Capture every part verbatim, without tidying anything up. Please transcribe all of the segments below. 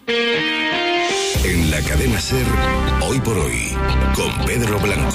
En la cadena SER, Hoy por Hoy, con Pedro Blanco.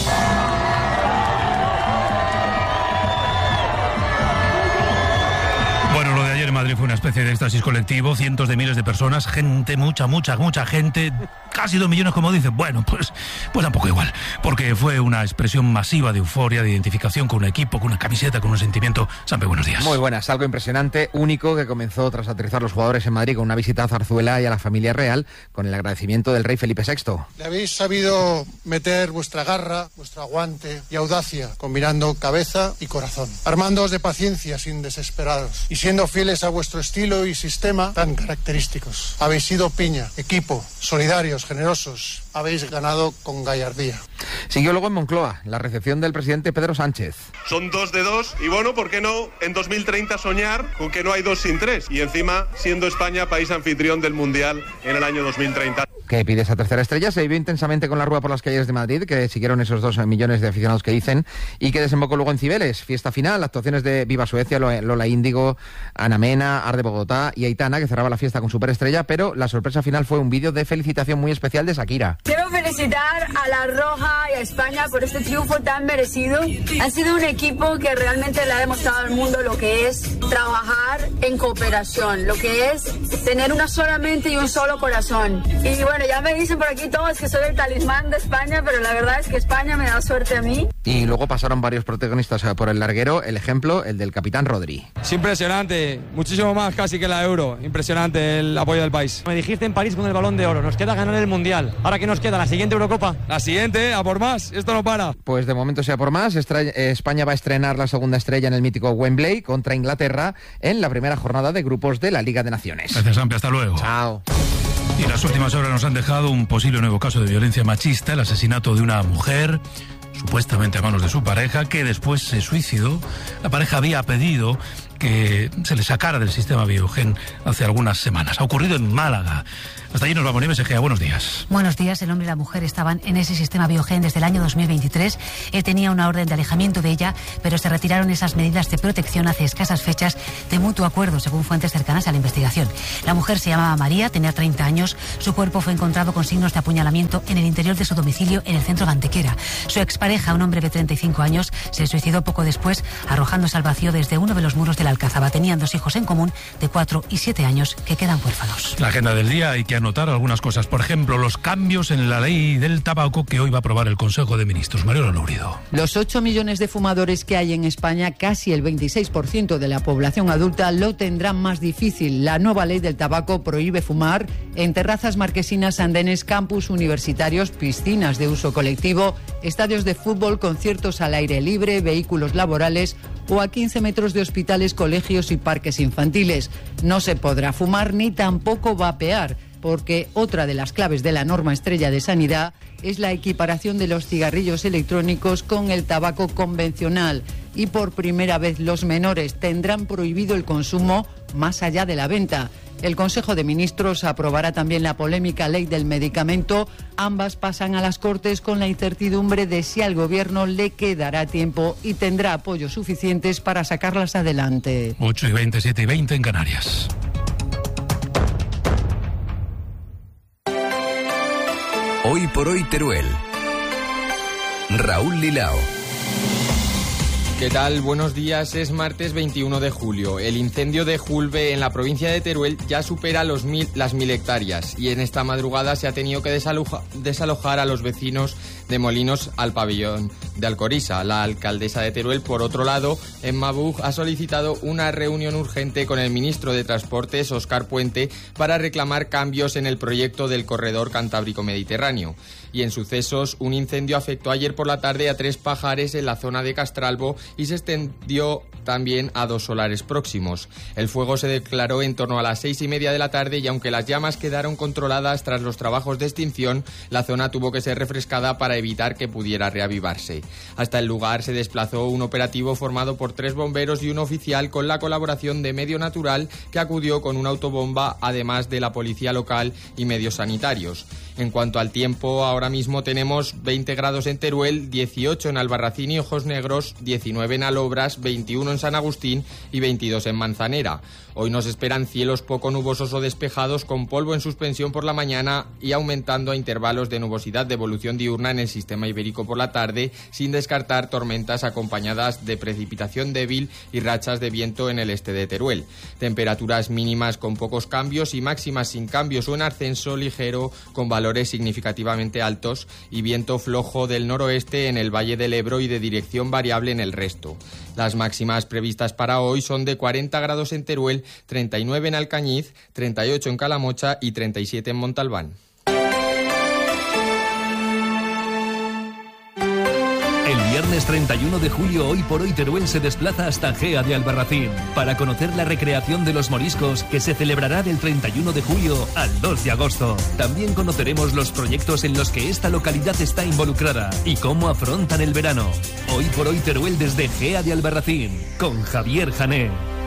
Bueno, lo de ayer en Madrid fue una especie de éxtasis colectivo, cientos de miles de personas, gente, mucha, mucha, mucha gente, casi dos millones como dicen. Bueno, pues, pues tampoco igual, porque fue una expresión masiva de euforia, de identificación con un equipo, con una camiseta, con un sentimiento. Sampe, buenos días. Muy buenas, algo impresionante, único, que comenzó tras aterrizar los jugadores en Madrid con una visita a Zarzuela y a la familia real, con el agradecimiento del rey Felipe sexto. Le habéis sabido meter vuestra garra, vuestro aguante y audacia, combinando cabeza y corazón, armándoos de paciencia sin desesperados y siendo fieles a vuestro estilo y sistema tan característicos. Habéis sido piña, equipo, solidarios, generosos. Habéis ganado con gallardía. Siguió luego en Moncloa la recepción del presidente Pedro Sánchez. Son dos de dos y bueno, ¿por qué no en dos mil treinta soñar con que no hay dos sin tres? Y encima siendo España país anfitrión del Mundial en el año dos mil treinta. Que pide esa tercera estrella. Se vivió intensamente con la Rúa por las calles de Madrid, que siguieron esos dos millones de aficionados que dicen, y que desembocó luego en Cibeles. Fiesta final, actuaciones de Viva Suecia, Lola Índigo, Ana Mena, Arde Bogotá y Aitana, que cerraba la fiesta con superestrella, pero la sorpresa final fue un vídeo de felicitación muy especial de Shakira. Quiero felicitar a La Roja y a España por este triunfo tan merecido. Han sido un equipo que realmente le ha demostrado al mundo lo que es trabajar en cooperación, lo que es tener una sola mente y un solo corazón. Y bueno, ya me dicen por aquí todos que soy el talismán de España, pero la verdad es que España me da suerte a mí. Y luego pasaron varios protagonistas por el larguero, el ejemplo, el del capitán Rodri. Es impresionante, muchísimo más casi que la Euro, impresionante el apoyo del país. Me dijiste en París con el Balón de Oro, nos queda ganar el Mundial. ¿Ahora qué nos queda? ¿La siguiente Eurocopa? La siguiente, a por más, esto no para. Pues de momento sea por más, España va a estrenar la segunda estrella en el mítico Wembley contra Inglaterra en la primera jornada de grupos de la Liga de Naciones. Gracias, Sampe, hasta luego. Chao. Y las últimas horas nos han dejado un posible nuevo caso de violencia machista, el asesinato de una mujer, supuestamente a manos de su pareja, que después se suicidó. La pareja había pedido que se le sacara del sistema Biogen hace algunas semanas. Ha ocurrido en Málaga. Hasta allí nos vamos, Nieves Egea. Buenos días. Buenos días. El hombre y la mujer estaban en ese sistema Biogen desde el año dos mil veintitrés. Él tenía una orden de alejamiento de ella, pero se retiraron esas medidas de protección hace escasas fechas de mutuo acuerdo, según fuentes cercanas a la investigación. La mujer se llamaba María, tenía treinta años. Su cuerpo fue encontrado con signos de apuñalamiento en el interior de su domicilio en el centro de Antequera. Su expareja, un hombre de treinta y cinco años, se suicidó poco después, arrojándose al vacío desde uno de los muros de la Alcazaba. Tenían dos hijos en común de cuatro y siete años que quedan huérfanos. La agenda del día, hay que anotar algunas cosas. Por ejemplo, los cambios en la ley del tabaco que hoy va a aprobar el Consejo de Ministros. Mariola Lourido. Los ocho millones de fumadores que hay en España, casi el veintiséis por ciento de la población adulta, lo tendrán más difícil. La nueva ley del tabaco prohíbe fumar en terrazas marquesinas, andenes, campus universitarios, piscinas de uso colectivo, estadios de fútbol, conciertos al aire libre, vehículos laborales o a quince metros de hospitales, colegios y parques infantiles. No se podrá fumar ni tampoco vapear, porque otra de las claves de la norma estrella de sanidad es la equiparación de los cigarrillos electrónicos con el tabaco convencional. Y por primera vez los menores tendrán prohibido el consumo más allá de la venta. El Consejo de Ministros aprobará también la polémica ley del medicamento. Ambas pasan a las Cortes con la incertidumbre de si al Gobierno le quedará tiempo y tendrá apoyos suficientes para sacarlas adelante. ocho y veinte, siete y veinte en Canarias. Hoy por hoy Teruel. Raúl Lilao. ¿Qué tal? Buenos días. Es martes veintiuno de julio. El incendio de Julbe en la provincia de Teruel ya supera los mil, las mil hectáreas y en esta madrugada se ha tenido que desaloja, desalojar a los vecinos de Molinos al pabellón de Alcoriza. La alcaldesa de Teruel, por otro lado, en Mabug, ha solicitado una reunión urgente con el ministro de Transportes, Óscar Puente, para reclamar cambios en el proyecto del corredor Cantábrico-Mediterráneo. Y en sucesos, un incendio afectó ayer por la tarde a tres pajares en la zona de Castralbo y se extendió también a dos solares próximos. El fuego se declaró en torno a las seis y media de la tarde y aunque las llamas quedaron controladas tras los trabajos de extinción, la zona tuvo que ser refrescada para evitar que pudiera reavivarse. Hasta el lugar se desplazó un operativo formado por tres bomberos y un oficial con la colaboración de Medio Natural, que acudió con una autobomba, además de la policía local y medios sanitarios. En cuanto al tiempo, ahora mismo tenemos veinte grados en Teruel, dieciocho en Albarracín y Ojos Negros, diecinueve diecinueve en Alobras, veintiuno en San Agustín y veintidós en Manzanera. Hoy nos esperan cielos poco nubosos o despejados con polvo en suspensión por la mañana y aumentando a intervalos de nubosidad de evolución diurna en el sistema ibérico por la tarde, sin descartar tormentas acompañadas de precipitación débil y rachas de viento en el este de Teruel. Temperaturas mínimas con pocos cambios y máximas sin cambios o en ascenso ligero con valores significativamente altos y viento flojo del noroeste en el Valle del Ebro y de dirección variable en el resto. Las máximas previstas para hoy son de cuarenta grados en Teruel, treinta y nueve en Alcañiz, treinta y ocho en Calamocha y treinta y siete en Montalbán. El viernes treinta y uno de julio, Hoy por Hoy Teruel se desplaza hasta Gea de Albarracín para conocer la recreación de los moriscos que se celebrará del treinta y uno de julio al dos de agosto. También conoceremos los proyectos en los que esta localidad está involucrada y cómo afrontan el verano. Hoy por Hoy Teruel desde Gea de Albarracín, con Javier Jané.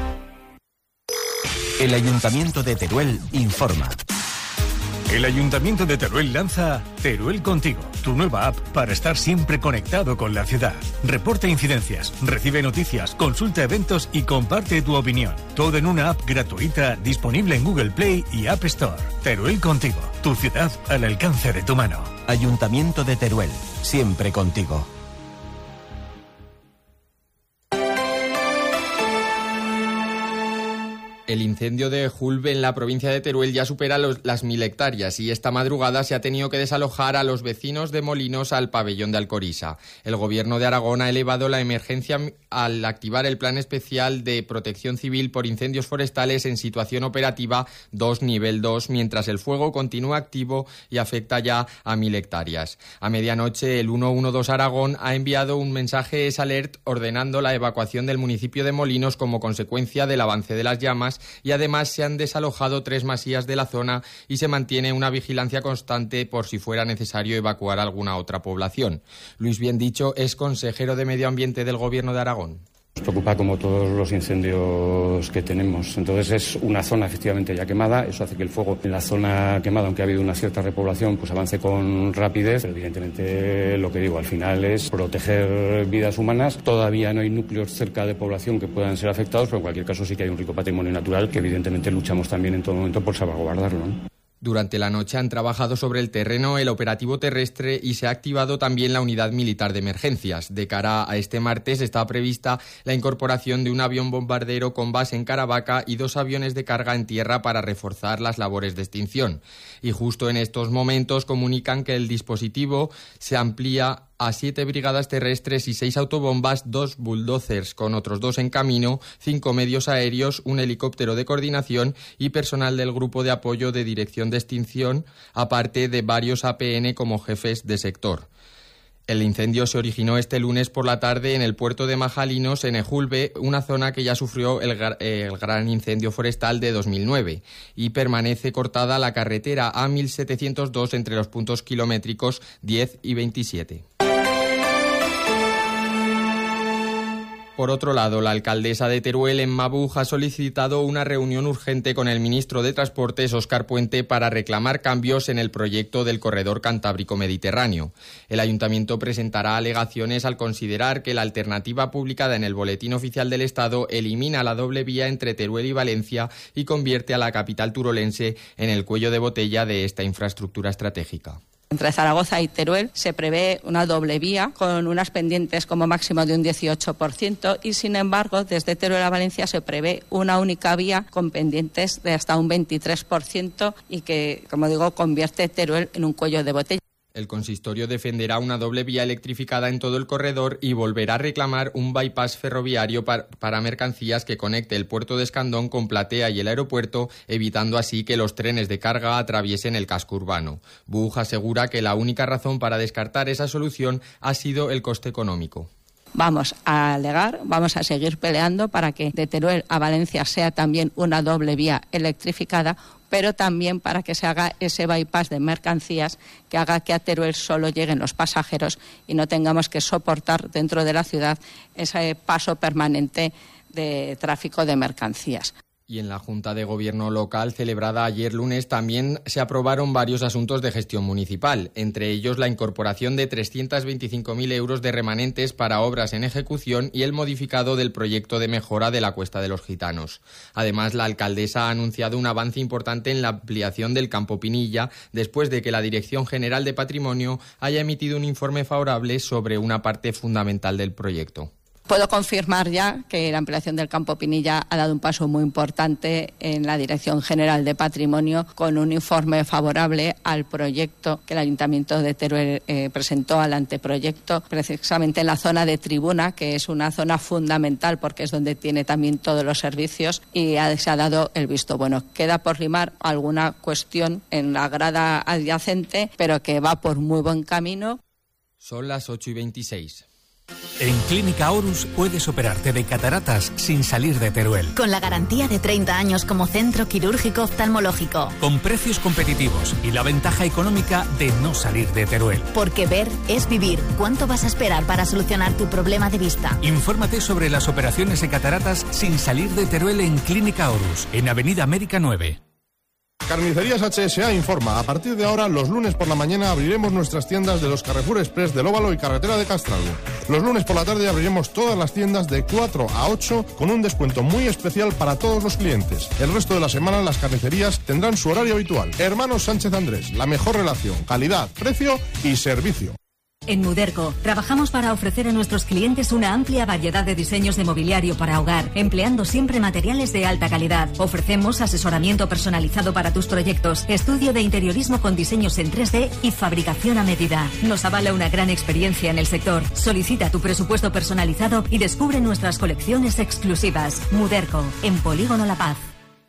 El Ayuntamiento de Teruel informa. El Ayuntamiento de Teruel lanza Teruel Contigo, tu nueva app para estar siempre conectado con la ciudad. Reporta incidencias, recibe noticias, consulta eventos y comparte tu opinión. Todo en una app gratuita disponible en Google Play y App Store. Teruel Contigo, tu ciudad al alcance de tu mano. Ayuntamiento de Teruel, siempre contigo. El incendio de Julbe en la provincia de Teruel ya supera los, las mil hectáreas y esta madrugada se ha tenido que desalojar a los vecinos de Molinos al pabellón de Alcoriza. El Gobierno de Aragón ha elevado la emergencia al activar el Plan Especial de Protección Civil por Incendios Forestales en situación operativa dos nivel dos, mientras el fuego continúa activo y afecta ya a mil hectáreas. A medianoche, el ciento doce Aragón ha enviado un mensaje S Alert ordenando la evacuación del municipio de Molinos como consecuencia del avance de las llamas y además se han desalojado tres masías de la zona y se mantiene una vigilancia constante por si fuera necesario evacuar alguna otra población. Luis Biendicho es consejero de Medio Ambiente del Gobierno de Aragón. Nos preocupa como todos los incendios que tenemos. Entonces es una zona efectivamente ya quemada. Eso hace que el fuego en la zona quemada, aunque ha habido una cierta repoblación, pues avance con rapidez. Pero evidentemente lo que digo al final es proteger vidas humanas. Todavía no hay núcleos cerca de población que puedan ser afectados, pero en cualquier caso sí que hay un rico patrimonio natural que evidentemente luchamos también en todo momento por salvaguardarlo, ¿no? Durante la noche han trabajado sobre el terreno el operativo terrestre y se ha activado también la unidad militar de emergencias. De cara a este martes está prevista la incorporación de un avión bombardero con base en Caravaca y dos aviones de carga en tierra para reforzar las labores de extinción. Y justo en estos momentos comunican que el dispositivo se amplía a siete brigadas terrestres y seis autobombas, dos bulldozers con otros dos en camino, cinco medios aéreos, un helicóptero de coordinación y personal del grupo de apoyo de dirección de extinción, aparte de varios A P N como jefes de sector. El incendio se originó este lunes por la tarde en el puerto de Majalinos, en Ejulbe, una zona que ya sufrió el, el gran incendio forestal de dos mil nueve, y permanece cortada la carretera A mil setecientos dos entre los puntos kilométricos diez y veintisiete. Por otro lado, la alcaldesa de Teruel, en Mabuj, ha solicitado una reunión urgente con el ministro de Transportes, Óscar Puente, para reclamar cambios en el proyecto del corredor Cantábrico-Mediterráneo. El ayuntamiento presentará alegaciones al considerar que la alternativa publicada en el Boletín Oficial del Estado elimina la doble vía entre Teruel y Valencia y convierte a la capital turolense en el cuello de botella de esta infraestructura estratégica. Entre Zaragoza y Teruel se prevé una doble vía con unas pendientes como máximo de un dieciocho por ciento y, sin embargo, desde Teruel a Valencia se prevé una única vía con pendientes de hasta un veintitrés por ciento y que, como digo, convierte Teruel en un cuello de botella. El consistorio defenderá una doble vía electrificada en todo el corredor y volverá a reclamar un bypass ferroviario para, para mercancías que conecte el puerto de Escandón con Platea y el aeropuerto, evitando así que los trenes de carga atraviesen el casco urbano. Buj asegura que la única razón para descartar esa solución ha sido el coste económico. Vamos a alegar, vamos a seguir peleando para que de Teruel a Valencia sea también una doble vía electrificada, pero también para que se haga ese bypass de mercancías que haga que a Teruel solo lleguen los pasajeros y no tengamos que soportar dentro de la ciudad ese paso permanente de tráfico de mercancías. Y en la Junta de Gobierno local, celebrada ayer lunes, también se aprobaron varios asuntos de gestión municipal, entre ellos la incorporación de trescientos veinticinco mil euros de remanentes para obras en ejecución y el modificado del proyecto de mejora de la Cuesta de los Gitanos. Además, la alcaldesa ha anunciado un avance importante en la ampliación del Campo Pinilla, después de que la Dirección General de Patrimonio haya emitido un informe favorable sobre una parte fundamental del proyecto. Puedo confirmar ya que la ampliación del Campo Pinilla ha dado un paso muy importante en la Dirección General de Patrimonio, con un informe favorable al proyecto que el Ayuntamiento de Teruel eh, presentó al anteproyecto, precisamente en la zona de tribuna, que es una zona fundamental porque es donde tiene también todos los servicios, y ha, se ha dado el visto bueno. Queda por limar alguna cuestión en la grada adyacente, pero que va por muy buen camino. Son las ocho y veintiséis. En Clínica Horus puedes operarte de cataratas sin salir de Teruel. Con la garantía de treinta años como centro quirúrgico oftalmológico. Con precios competitivos y la ventaja económica de no salir de Teruel. Porque ver es vivir. ¿Cuánto vas a esperar para solucionar tu problema de vista? Infórmate sobre las operaciones de cataratas sin salir de Teruel en Clínica Horus, en Avenida América nueve. Carnicerías H S A informa, a partir de ahora, los lunes por la mañana abriremos nuestras tiendas de los Carrefour Express del Óvalo y Carretera de Castralgo. Los lunes por la tarde abriremos todas las tiendas de cuatro a ocho con un descuento muy especial para todos los clientes. El resto de la semana las carnicerías tendrán su horario habitual. Hermanos Sánchez Andrés, la mejor relación, calidad, precio y servicio. En Muderco, trabajamos para ofrecer a nuestros clientes una amplia variedad de diseños de mobiliario para hogar, empleando siempre materiales de alta calidad. Ofrecemos asesoramiento personalizado para tus proyectos, estudio de interiorismo con diseños en tres D y fabricación a medida. Nos avala una gran experiencia en el sector. Solicita tu presupuesto personalizado y descubre nuestras colecciones exclusivas. Muderco, en Polígono La Paz.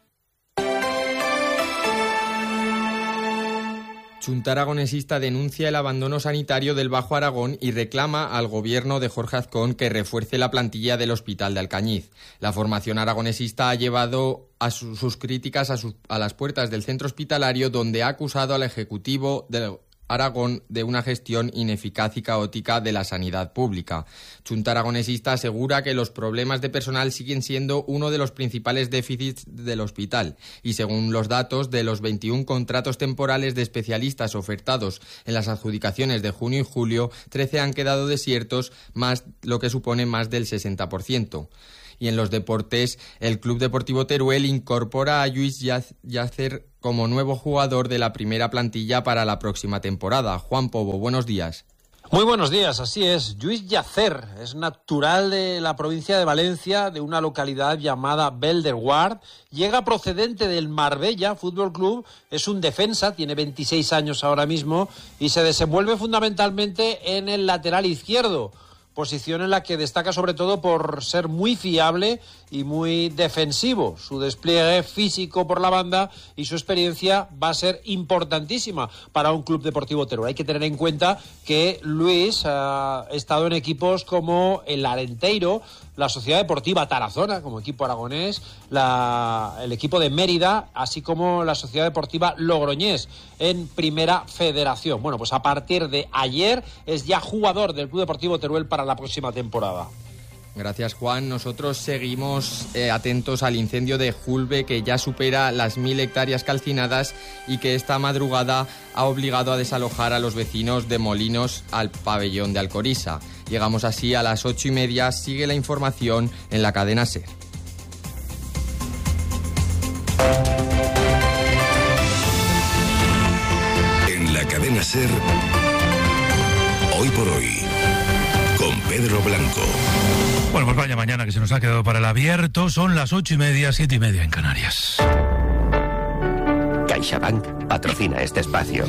Junta Aragonesista denuncia el abandono sanitario del Bajo Aragón y reclama al gobierno de Jorge Azcón que refuerce la plantilla del Hospital de Alcañiz. La formación aragonesista ha llevado a su, sus críticas a, su, a las puertas del centro hospitalario, donde ha acusado al Ejecutivo de Aragón de una gestión ineficaz y caótica de la sanidad pública. Junta Aragonesista asegura que los problemas de personal siguen siendo uno de los principales déficits del hospital y, según los datos de los veintiún contratos temporales de especialistas ofertados en las adjudicaciones de junio y julio, trece han quedado desiertos, más lo que supone más del sesenta por ciento. Y en los deportes, el Club Deportivo Teruel incorpora a Lluís Llàcer como nuevo jugador de la primera plantilla para la próxima temporada. Juan Pobo, buenos días. Muy buenos días, así es. Lluís Llàcer es natural de la provincia de Valencia, de una localidad llamada Belderguard. Llega procedente del Marbella Fútbol Club, es un defensa, tiene veintiséis años ahora mismo y se desenvuelve fundamentalmente en el lateral izquierdo. Posición en la que destaca sobre todo por ser muy fiable y muy defensivo. Su despliegue físico por la banda y su experiencia va a ser importantísima para un Club Deportivo Teruel. Hay que tener en cuenta que Luis ha estado en equipos como el Arenteiro, la Sociedad Deportiva Tarazona como equipo aragonés, la, el equipo de Mérida, así como la Sociedad Deportiva Logroñés en Primera Federación. Bueno, pues a partir de ayer es ya jugador del Club Deportivo Teruel para la próxima temporada. Gracias, Juan. Nosotros seguimos eh, atentos al incendio de Julbe, que ya supera las mil hectáreas calcinadas y que esta madrugada ha obligado a desalojar a los vecinos de Molinos al pabellón de Alcoriza. Llegamos así a las ocho y media. Sigue la información en la cadena SER. En la cadena SER, hoy por hoy, con Pedro Blanco. Bueno, pues vaya mañana que se nos ha quedado para el abierto. Son las ocho y media, siete y media en Canarias. CaixaBank patrocina este espacio.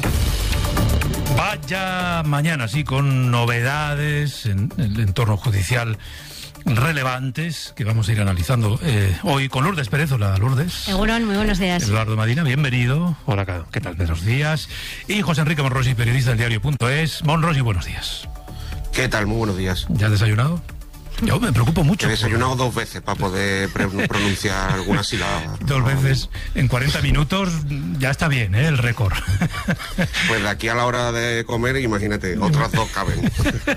Vaya mañana, sí, con novedades en el entorno judicial relevantes que vamos a ir analizando eh, hoy con Lourdes Pérez. Hola, Lourdes. Egunon, muy buenos días. Eduardo Medina, bienvenido. Hola, ¿qué tal? Buenos días. Y José Enrique Monrosi, periodista del diario punto es. Monrosi, buenos días. ¿Qué tal? Muy buenos días. ¿Ya has desayunado? Yo me preocupo mucho. He desayunado dos veces para poder pronunciar alguna sílaba. Dos veces en cuarenta minutos ya está bien, ¿eh? El récord. Pues de aquí a la hora de comer, imagínate, otras dos caben.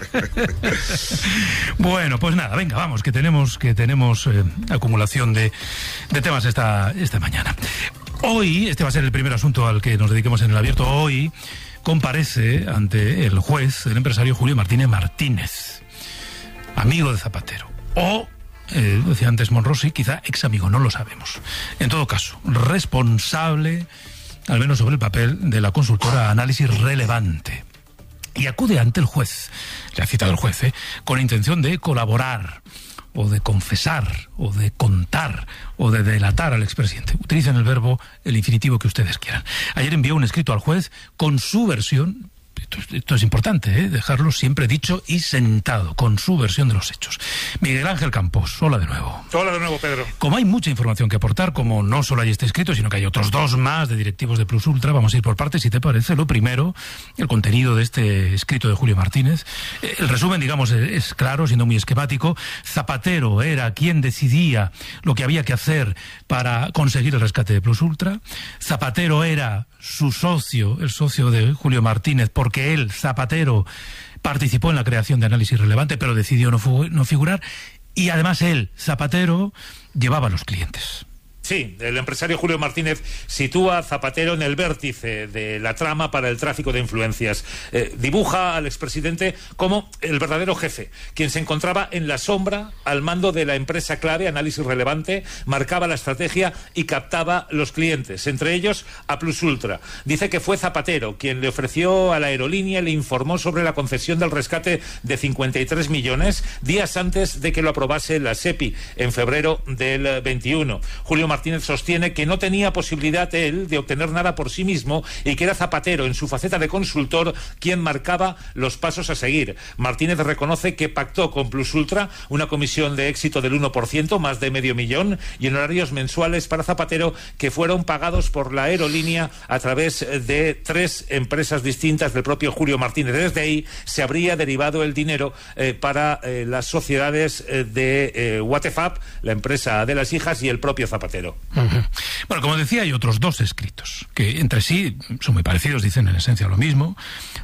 Bueno, pues nada, venga, vamos, que tenemos que tenemos eh, acumulación de, de temas esta, esta mañana. Hoy, este va a ser el primer asunto al que nos dediquemos en el abierto, hoy comparece ante el juez el empresario Julio Martínez Martínez, amigo de Zapatero, o, eh, decía antes Monrosi, quizá ex amigo, no lo sabemos. En todo caso, responsable, al menos sobre el papel, de la consultora Análisis Relevante. Y acude ante el juez, le ha citado el juez, ¿eh? con intención de colaborar, o de confesar, o de contar, o de delatar al expresidente. Utilicen el verbo, el infinitivo que ustedes quieran. Ayer envió un escrito al juez con su versión. Esto, esto es importante, ¿eh? Dejarlo siempre dicho y sentado, con su versión de los hechos. Miguel Ángel Campos, hola de nuevo. Hola de nuevo, Pedro. Como hay mucha información que aportar, como no solo hay este escrito, sino que hay otros dos más de directivos de Plus Ultra, vamos a ir por partes, si te parece. Lo primero, el contenido de este escrito de Julio Martínez. El resumen, digamos, es claro, siendo muy esquemático. Zapatero era quien decidía lo que había que hacer para conseguir el rescate de Plus Ultra. Zapatero era su socio, el socio de Julio Martínez, porque él, Zapatero, participó en la creación de Análisis Relevante, pero decidió no, no figurar, y además él, Zapatero, llevaba a los clientes. Sí, el empresario Julio Martínez sitúa a Zapatero en el vértice de la trama para el tráfico de influencias. Eh, dibuja al expresidente como el verdadero jefe, quien se encontraba en la sombra al mando de la empresa clave, Análisis Relevante, marcaba la estrategia y captaba los clientes, entre ellos a Plus Ultra. Dice que fue Zapatero quien le ofreció a la aerolínea y le informó sobre la concesión del rescate de cincuenta y tres millones días antes de que lo aprobase la SEPI en febrero del veintiuno. Julio Martínez sostiene que no tenía posibilidad él de obtener nada por sí mismo y que era Zapatero, en su faceta de consultor, quien marcaba los pasos a seguir. Martínez reconoce que pactó con Plus Ultra una comisión de éxito del uno por ciento, más de medio millón, y en horarios mensuales para Zapatero que fueron pagados por la aerolínea a través de tres empresas distintas del propio Julio Martínez. Desde ahí se habría derivado el dinero eh, para eh, las sociedades eh, de eh, Watefab, la empresa de las hijas, y el propio Zapatero. Uh-huh. Bueno, como decía, hay otros dos escritos que entre sí son muy parecidos, dicen en esencia lo mismo.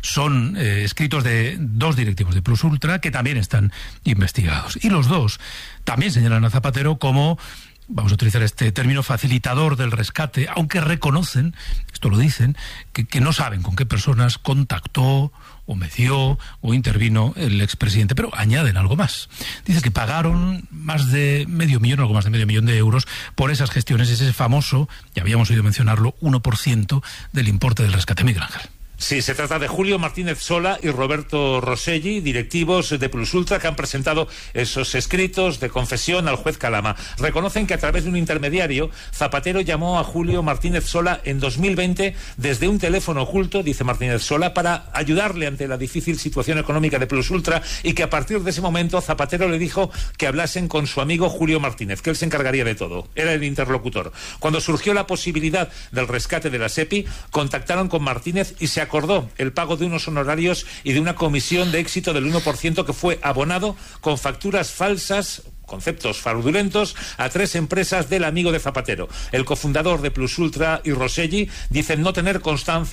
Son eh, escritos de dos directivos de Plus Ultra que también están investigados. Y los dos también señalan a Zapatero como, vamos a utilizar este término, facilitador del rescate, aunque reconocen, esto lo dicen, que, que no saben con qué personas contactó o meció o intervino el expresidente, pero añaden algo más. Dice que pagaron más de medio millón, algo más de medio millón de euros por esas gestiones, ese famoso, ya habíamos oído mencionarlo, uno por ciento del importe del rescate. Miguel Ángel. Sí, se trata de Julio Martínez Sola y Roberto Rosselli, directivos de Plus Ultra, que han presentado esos escritos de confesión al juez Calama. Reconocen que a través de un intermediario, Zapatero llamó a Julio Martínez Sola en dos mil veinte desde un teléfono oculto, dice Martínez Sola, para ayudarle ante la difícil situación económica de Plus Ultra, y que a partir de ese momento Zapatero le dijo que hablasen con su amigo Julio Martínez, que él se encargaría de todo. Era el interlocutor. Cuando surgió la posibilidad del rescate de la SEPI, contactaron con Martínez y se acordó el pago de unos honorarios y de una comisión de éxito del uno por ciento que fue abonado con facturas falsas, conceptos fraudulentos, a tres empresas del amigo de Zapatero. El cofundador de Plus Ultra y Rosselli dicen no tener constancia